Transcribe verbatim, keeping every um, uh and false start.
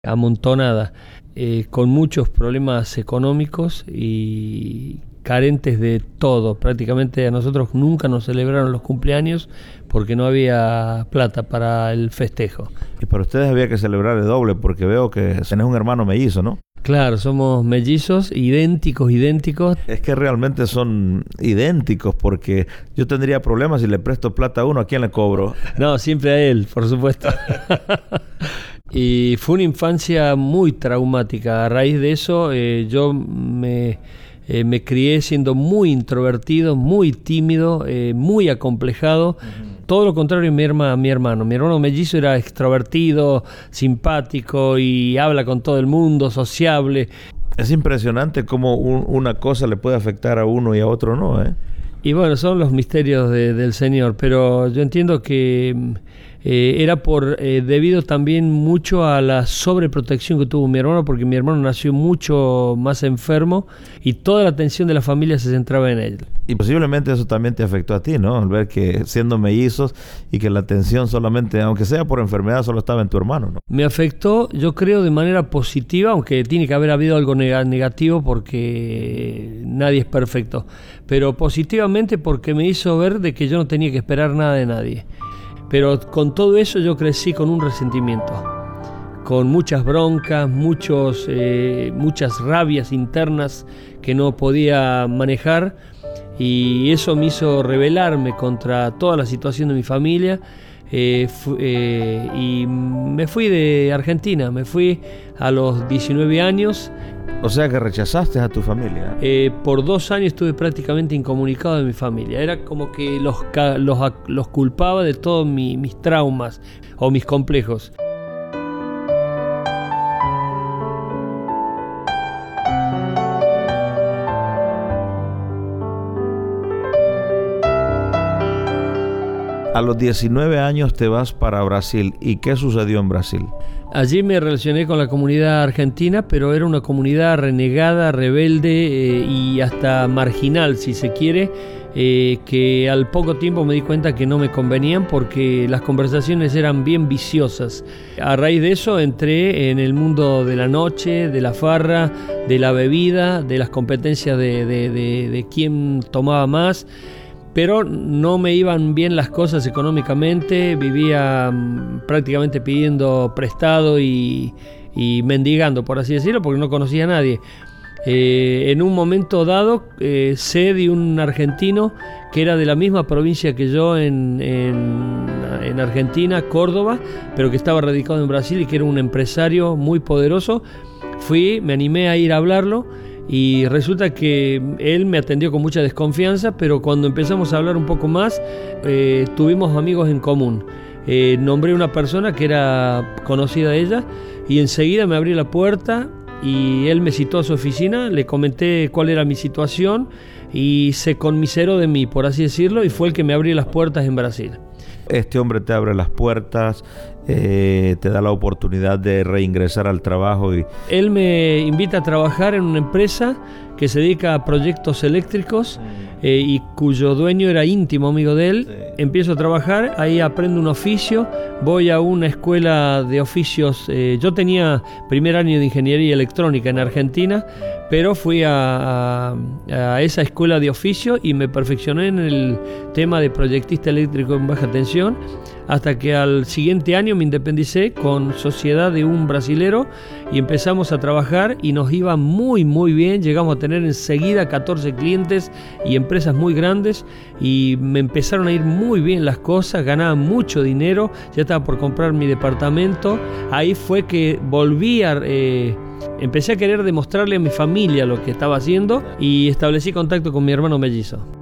amontonada, eh, con muchos problemas económicos y carentes de todo. Prácticamente a nosotros nunca nos celebraron los cumpleaños porque no había plata para el festejo. Y para ustedes había que celebrar el doble porque veo que tenés un hermano mellizo, ¿no? Claro, somos mellizos, idénticos, idénticos. Es que realmente son idénticos porque yo tendría problemas si le presto plata a uno, ¿a quién le cobro? No, siempre a él, por supuesto. Y fue una infancia muy traumática. A raíz de eso eh, yo me, eh, me crié siendo muy introvertido, muy tímido, eh, muy acomplejado. Uh-huh. Todo lo contrario a mi, herma, mi hermano. Mi hermano mellizo era extrovertido, simpático y habla con todo el mundo, sociable. Es impresionante cómo un, una cosa le puede afectar a uno y a otro no, ¿eh? Y bueno, son los misterios de, del Señor, pero yo entiendo que eh, era por eh, debido también mucho a la sobreprotección que tuvo mi hermano, porque mi hermano nació mucho más enfermo y toda la atención de la familia se centraba en él. Y posiblemente eso también te afectó a ti, ¿no? Al ver que siendo mellizos y que la atención solamente, aunque sea por enfermedad, solo estaba en tu hermano, ¿no? Me afectó, yo creo, de manera positiva, aunque tiene que haber habido algo negativo porque nadie es perfecto, pero positivamente porque me hizo ver de que yo no tenía que esperar nada de nadie. Pero con todo eso yo crecí con un resentimiento, con muchas broncas, muchos, eh, muchas rabias internas que no podía manejar, y eso me hizo rebelarme contra toda la situación de mi familia. Eh, fu- eh, y me fui de Argentina, me fui a los diecinueve años. O sea que rechazaste a tu familia. Eh, por dos años estuve prácticamente incomunicado de mi familia. Era como que los, los, los culpaba de todos mi, mis traumas o mis complejos. A los diecinueve años te vas para Brasil. ¿Y qué sucedió en Brasil? Allí me relacioné con la comunidad argentina, pero era una comunidad renegada, rebelde eh, y hasta marginal, si se quiere, eh, que al poco tiempo me di cuenta que no me convenían porque las conversaciones eran bien viciosas. A raíz de eso entré en el mundo de la noche, de la farra, de la bebida, de las competencias de, de, de, de quién tomaba más. Pero no me iban bien las cosas económicamente, vivía um, prácticamente pidiendo prestado y, y mendigando, por así decirlo, porque no conocía a nadie. Eh, en un momento dado eh, sé de un argentino que era de la misma provincia que yo en, en, en Argentina, Córdoba, pero que estaba radicado en Brasil y que era un empresario muy poderoso. Fui, me animé a ir a hablarlo. Y resulta que él me atendió con mucha desconfianza, pero cuando empezamos a hablar un poco más, eh, tuvimos amigos en común. Eh, nombré una persona que era conocida de ella y enseguida me abrió la puerta y él me citó a su oficina, le comenté cuál era mi situación y se conmiseró de mí, por así decirlo, y fue el que me abrió las puertas en Brasil. Este hombre te abre las puertas, eh, te da la oportunidad de reingresar al trabajo. Y él me invita a trabajar en una empresa que se dedica a proyectos eléctricos eh, y cuyo dueño era íntimo amigo de él. Sí. Empiezo a trabajar, ahí aprendo un oficio, voy a una escuela de oficios. Eh, yo tenía primer año de ingeniería electrónica en Argentina, pero fui a, a, a esa escuela de oficio y me perfeccioné en el tema de proyectista eléctrico en baja tensión, hasta que al siguiente año me independicé con sociedad de un brasilero y empezamos a trabajar y nos iba muy muy bien. Llegamos a tener enseguida catorce clientes y empresas muy grandes y me empezaron a ir muy bien las cosas, ganaba mucho dinero, ya estaba por comprar mi departamento. Ahí fue que volví a... Eh, empecé a querer demostrarle a mi familia lo que estaba haciendo y establecí contacto con mi hermano mellizo.